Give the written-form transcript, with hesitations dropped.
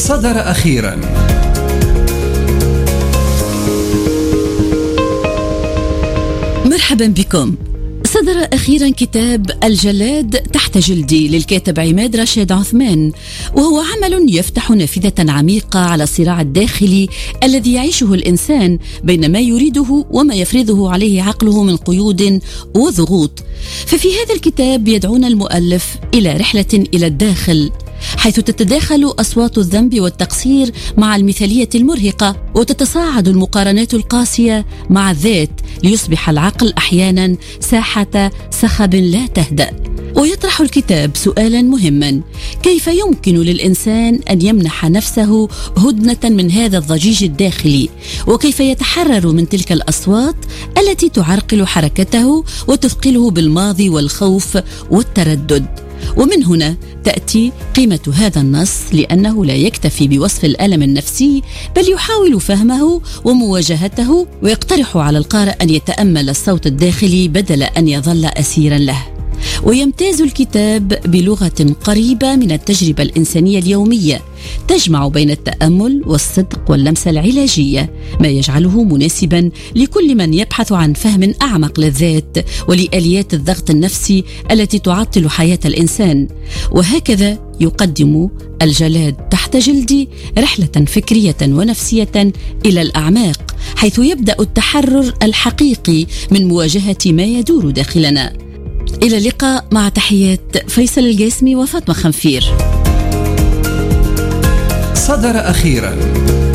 صدر أخيرا. مرحبا بكم. صدر أخيرا كتاب الجلاد تحت جلدي للكاتب عماد رشاد عثمان، وهو عمل يفتح نافذة عميقة على الصراع الداخلي الذي يعيشه الإنسان بين ما يريده وما يفرضه عليه عقله من قيود وضغوط. ففي هذا الكتاب يدعونا المؤلف إلى رحلة إلى الداخل، حيث تتداخل أصوات الذنب والتقصير مع المثالية المرهقة، وتتصاعد المقارنات القاسية مع الذات، ليصبح العقل أحيانا ساحة صخب لا تهدأ. ويطرح الكتاب سؤالا مهما: كيف يمكن للإنسان أن يمنح نفسه هدنة من هذا الضجيج الداخلي؟ وكيف يتحرر من تلك الأصوات التي تعرقل حركته وتثقله بالماضي والخوف والتردد؟ ومن هنا تأتي قيمة هذا النص، لأنه لا يكتفي بوصف الألم النفسي، بل يحاول فهمه ومواجهته، ويقترح على القارئ أن يتأمل الصوت الداخلي بدل أن يظل أسيرا له. ويمتاز الكتاب بلغة قريبة من التجربة الإنسانية اليومية، تجمع بين التأمل والصدق واللمسة العلاجية، ما يجعله مناسبا لكل من يبحث عن فهم أعمق للذات ولآليات الضغط النفسي التي تعطل حياة الإنسان. وهكذا يقدم الجلاد تحت جلدي رحلة فكرية ونفسية إلى الأعماق، حيث يبدأ التحرر الحقيقي من مواجهة ما يدور داخلنا. إلى اللقاء، مع تحيات فيصل الجاسمي وفاطمة خنفير. صدر أخيرا.